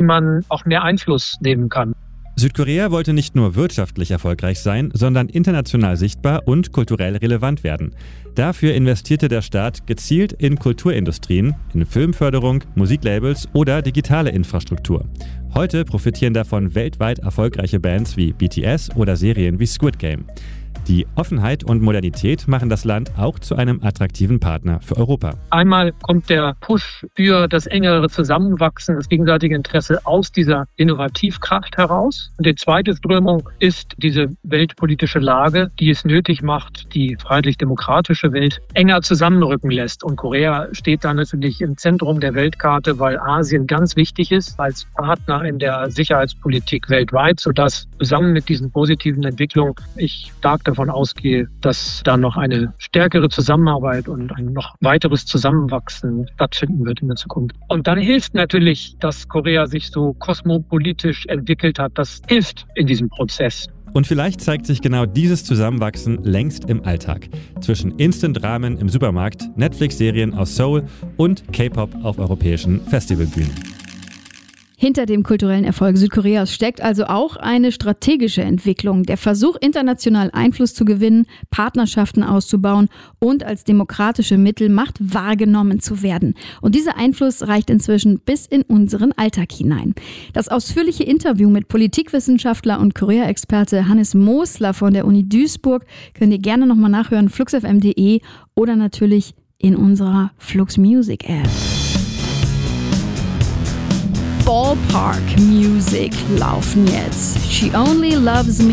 man auch mehr Einfluss nehmen kann. Südkorea wollte nicht nur wirtschaftlich erfolgreich sein, sondern international sichtbar und kulturell relevant werden. Dafür investierte der Staat gezielt in Kulturindustrien, in Filmförderung, Musiklabels oder digitale Infrastruktur. Heute profitieren davon weltweit erfolgreiche Bands wie BTS oder Serien wie Squid Game. Die Offenheit und Modernität machen das Land auch zu einem attraktiven Partner für Europa. Einmal kommt der Push für das engere Zusammenwachsen, das gegenseitige Interesse aus dieser Innovativkraft heraus. Und die zweite Strömung ist diese weltpolitische Lage, die es nötig macht, die freiheitlich-demokratische Welt enger zusammenrücken lässt. Und Korea steht da natürlich im Zentrum der Weltkarte, weil Asien ganz wichtig ist als Partner in der Sicherheitspolitik weltweit, sodass zusammen mit diesen positiven Entwicklungen ich stark davon ausgehe, dass da noch eine stärkere Zusammenarbeit und ein noch weiteres Zusammenwachsen stattfinden wird in der Zukunft. Und dann hilft natürlich, dass Korea sich so kosmopolitisch entwickelt hat. Das hilft in diesem Prozess. Und vielleicht zeigt sich genau dieses Zusammenwachsen längst im Alltag. Zwischen Instant-Ramen im Supermarkt, Netflix-Serien aus Seoul und K-Pop auf europäischen Festivalbühnen. Hinter dem kulturellen Erfolg Südkoreas steckt also auch eine strategische Entwicklung, der Versuch, international Einfluss zu gewinnen, Partnerschaften auszubauen und als demokratische Mittelmacht wahrgenommen zu werden. Und dieser Einfluss reicht inzwischen bis in unseren Alltag hinein. Das ausführliche Interview mit Politikwissenschaftler und Korea-Experte Hannes Mosler von der Uni Duisburg könnt ihr gerne nochmal nachhören, fluxfm.de oder natürlich in unserer Flux Music App. Ballpark Music laufen jetzt. She Only Loves Me.